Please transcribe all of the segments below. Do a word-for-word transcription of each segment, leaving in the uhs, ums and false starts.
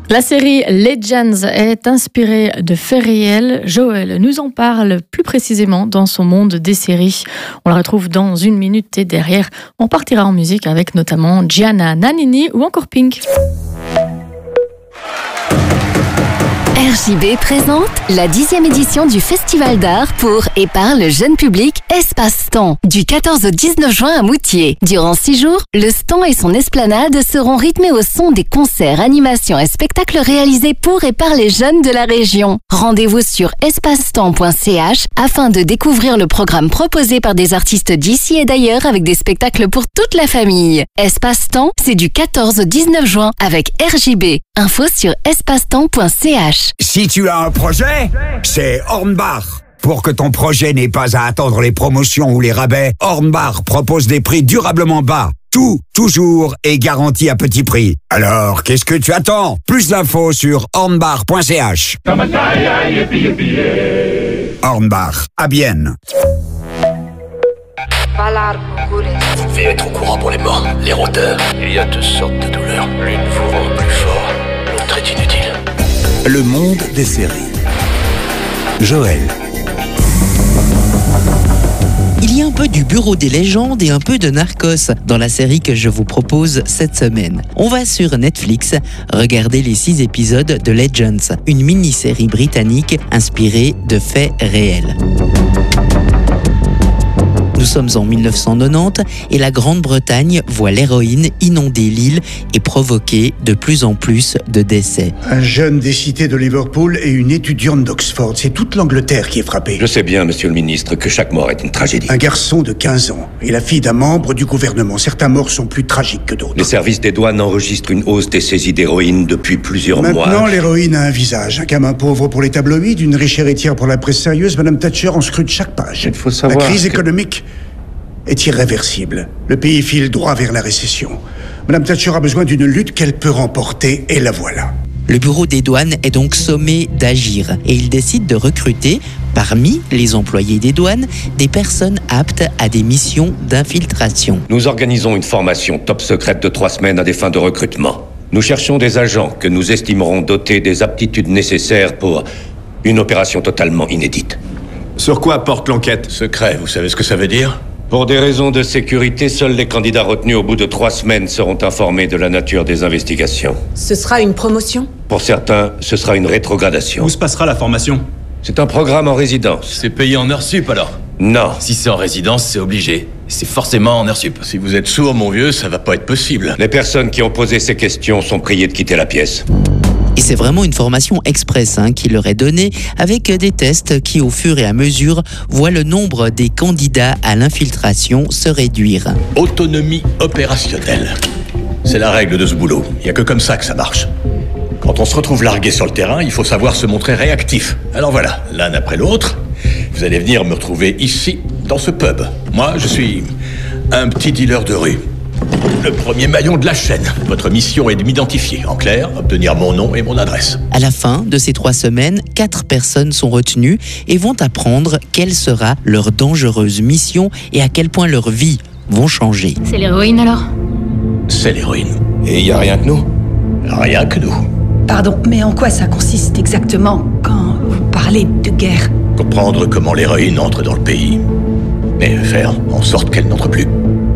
La série Legends est inspirée de faits réels. Joël nous en parle plus précisément dans son monde des séries. On la retrouve dans une minute et derrière, on partira en musique avec notamment Gianna Nannini ou encore Pink. R J B présente la dixième édition du Festival d'art pour et par le jeune public Espace-Temps, du quatorze au dix-neuf juin à Moutier. Durant six jours, le stand et son esplanade seront rythmés au son des concerts, animations et spectacles réalisés pour et par les jeunes de la région. Rendez-vous sur espace temps point c h afin de découvrir le programme proposé par des artistes d'ici et d'ailleurs avec des spectacles pour toute la famille. Espace-Temps, c'est du quatorze au dix-neuf juin avec R J B. Info sur espace temps point c h. Si tu as un projet, c'est Hornbach. Pour que ton projet n'ait pas à attendre les promotions ou les rabais, Hornbach propose des prix durablement bas. Tout, toujours et garanti à petit prix. Alors, qu'est-ce que tu attends? Plus d'infos sur hornbach point c h. Hornbach, à Bienne. Fais être au courant pour les morts, les rôdeurs. Il y a toutes sortes de douleurs. L'une vous rend plus fort, l'autre est inutile. Le monde des séries. Joël. Il y a un peu du Bureau des légendes et un peu de Narcos dans la série que je vous propose cette semaine. On va sur Netflix regarder les six épisodes de Legends, une mini-série britannique inspirée de faits réels. Nous sommes en mille neuf cent quatre-vingt-dix et la Grande-Bretagne voit l'héroïne inonder l'île et provoquer de plus en plus de décès. Un jeune des cités de Liverpool et une étudiante d'Oxford. C'est toute l'Angleterre qui est frappée. Je sais bien, monsieur le ministre, que chaque mort est une tragédie. Un garçon de quinze ans et la fille d'un membre du gouvernement. Certains morts sont plus tragiques que d'autres. Les services des douanes enregistrent une hausse des saisies d'héroïne depuis plusieurs Maintenant, mois. Maintenant, l'héroïne a un visage. Un gamin pauvre pour les tabloïds, une riche héritière pour la presse sérieuse. Madame Thatcher en scrute chaque page. Il faut savoir la crise que... économique est irréversible. Le pays file droit vers la récession. Madame Thatcher a besoin d'une lutte qu'elle peut remporter, et la voilà. Le bureau des douanes est donc sommé d'agir et il décide de recruter, parmi les employés des douanes, des personnes aptes à des missions d'infiltration. Nous organisons une formation top secrète de trois semaines à des fins de recrutement. Nous cherchons des agents que nous estimerons dotés des aptitudes nécessaires pour une opération totalement inédite. Sur quoi porte l'enquête? Secret, vous savez ce que ça veut dire? Pour des raisons de sécurité, seuls les candidats retenus au bout de trois semaines seront informés de la nature des investigations. Ce sera une promotion? Pour certains, ce sera une rétrogradation. Où se passera la formation? C'est un programme en résidence. C'est payé en heures sup alors? Non. Si c'est en résidence, c'est obligé. C'est forcément en heures sup. Si vous êtes sourd, mon vieux, ça va pas être possible. Les personnes qui ont posé ces questions sont priées de quitter la pièce. Et c'est vraiment une formation express hein, qui leur est donnée avec des tests qui, au fur et à mesure, voient le nombre des candidats à l'infiltration se réduire. Autonomie opérationnelle. C'est la règle de ce boulot. Il n'y a que comme ça que ça marche. Quand on se retrouve largué sur le terrain, il faut savoir se montrer réactif. Alors voilà, l'un après l'autre, vous allez venir me retrouver ici, dans ce pub. Moi, je suis un petit dealer de rue. Le premier maillon de la chaîne. Votre mission est de m'identifier. En clair, obtenir mon nom et mon adresse. À la fin de ces trois semaines, quatre personnes sont retenues et vont apprendre quelle sera leur dangereuse mission et à quel point leur vie vont changer. C'est l'héroïne alors? C'est l'héroïne. Et il n'y a rien que nous? Rien que nous. Pardon, mais en quoi ça consiste exactement quand vous parlez de guerre? Comprendre comment l'héroïne entre dans le pays. Et faire en sorte qu'elle n'entre plus.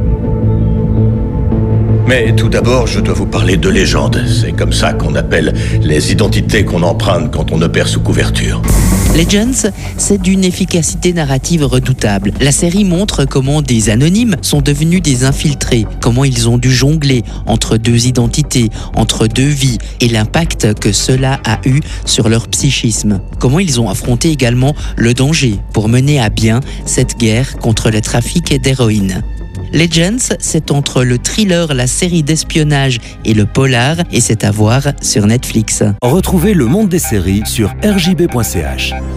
Mais tout d'abord, je dois vous parler de légende. C'est comme ça qu'on appelle les identités qu'on emprunte quand on opère sous couverture. Legends, c'est d'une efficacité narrative redoutable. La série montre comment des anonymes sont devenus des infiltrés, comment ils ont dû jongler entre deux identités, entre deux vies, et l'impact que cela a eu sur leur psychisme. Comment ils ont affronté également le danger pour mener à bien cette guerre contre le trafic d'héroïne. Legends, c'est entre le thriller, la série d'espionnage et le polar, et c'est à voir sur Netflix. Retrouvez le monde des séries sur r j b point c h.